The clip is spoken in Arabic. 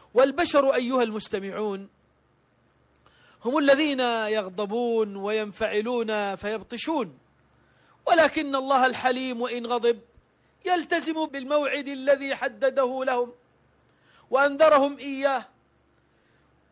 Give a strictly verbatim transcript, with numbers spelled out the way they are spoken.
والبشر أيها المستمعون هم الذين يغضبون وينفعلون فيبطشون، ولكن الله الحليم وإن غضب يلتزم بالموعد الذي حدده لهم وأنذرهم إياه،